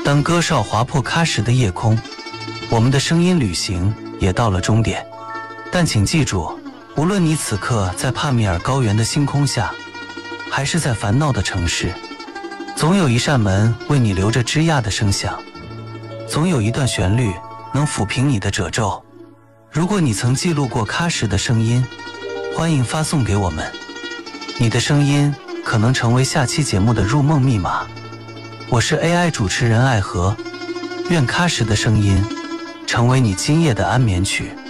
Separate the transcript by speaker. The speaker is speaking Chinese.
Speaker 1: 当歌哨划破喀什的夜空，我们的声音旅行也到了终点。但请记住，无论你此刻在帕米尔高原的星空下，还是在烦恼的城市，总有一扇门为你留着枝桠的声响，总有一段旋律能抚平你的褶皱。如果你曾记录过喀什的声音，欢迎发送给我们，你的声音可能成为下期节目的入梦密码。我是 AI 主持人爱和，愿喀什的声音成为你今夜的安眠曲。